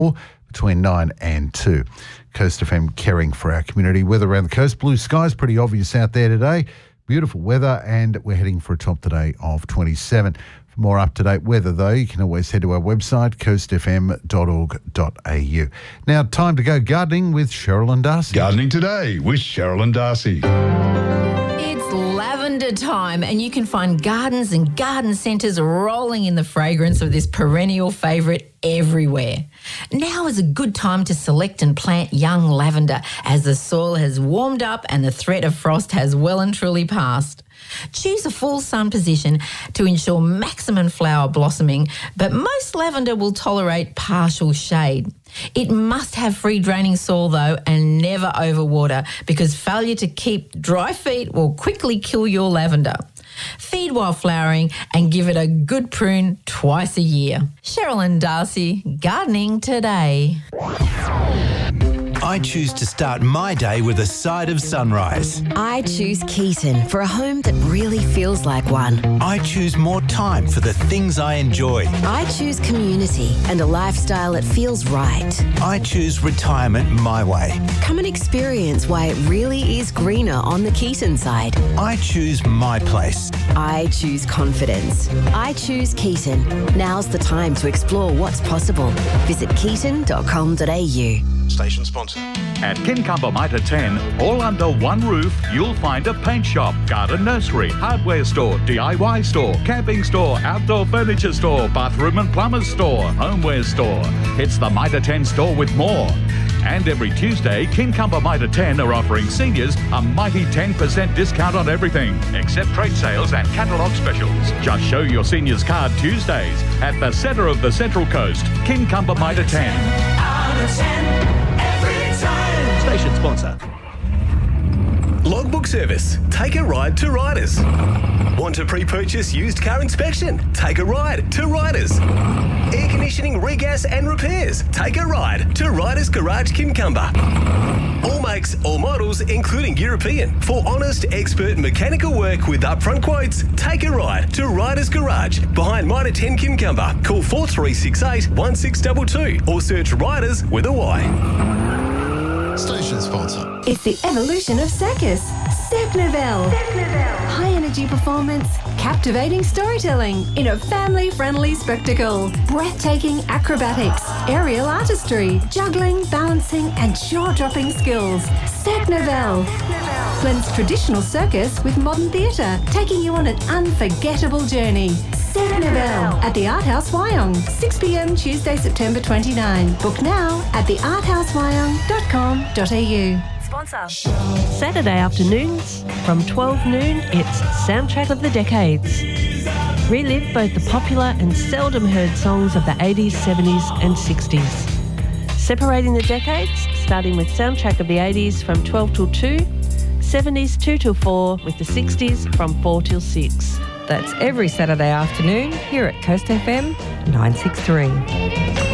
between 9 and 2. Coast FM caring for our community. Weather around the coast, blue skies, pretty obvious out there today. Beautiful weather, and we're heading for a top today of 27. For more up-to-date weather, though, you can always head to our website, coastfm.org.au. Now, time to go gardening with Cheryl and Darcy. Gardening Today with Cheryl and Darcy. It's lavender time, and you can find gardens and garden centres rolling in the fragrance of this perennial favourite everywhere. Now is a good time to select and plant young lavender as the soil has warmed up and the threat of frost has well and truly passed. Choose a full sun position to ensure maximum flower blossoming, but most lavender will tolerate partial shade. It must have free draining soil though, and never overwater, because failure to keep dry feet will quickly kill your lavender. Feed while flowering and give it a good prune twice a year. Cheryl and Darcy, Gardening Today. I choose to start my day with a side of sunrise. I choose Keaton for a home that really feels like one. I choose more time for the things I enjoy. I choose community and a lifestyle that feels right. I choose retirement my way. Come and experience why it really is greener on the Keaton side. I choose my place. I choose confidence. I choose Keaton. Now's the time to explore what's possible. Visit keaton.com.au. Station sponsor. At Kincumber Mitre 10, all under one roof, you'll find a paint shop, garden nursery, hardware store, DIY store, camping store, outdoor furniture store, bathroom and plumber's store, homeware store. It's the Mitre 10 store with more. And every Tuesday, Kincumber Mitre 10 are offering seniors a mighty 10% discount on everything, except trade sales and catalogue specials. Just show your seniors card Tuesdays at the centre of the Central Coast, Kincumber Mitre 10. Out of 10 every time. Station sponsor. Logbook service. Take a ride to Riders. Want to pre-purchase used car inspection? Take a ride to Riders. Air conditioning, regas and repairs? Take a ride to Riders Garage Kincumber. All makes, all models, including European. For honest, expert mechanical work with upfront quotes, take a ride to Riders Garage behind Mitre 10 Kincumber. Call 4368 1622 or search Riders with a Y. Station sponsor. It's the evolution of circus. Cirque Nouvelle. High energy performance, captivating storytelling in a family-friendly spectacle. Breathtaking acrobatics, aerial artistry, juggling, balancing and jaw-dropping skills. Cirque Nouvelle blends traditional circus with modern theatre, taking you on an unforgettable journey. Cirque Nouvelle at the Art House Wyong, 6 p.m. Tuesday, September 29. Book now at thearthousewyong.com.au. Sponsor. Saturday afternoons from 12 noon, it's Soundtrack of the Decades. Relive both the popular and seldom heard songs of the 80s, 70s and 60s. Separating the decades, starting with Soundtrack of the 80s from 12 till 2, 70s 2 till 4, with the 60s from 4 till 6. That's every Saturday afternoon here at Coast FM 963.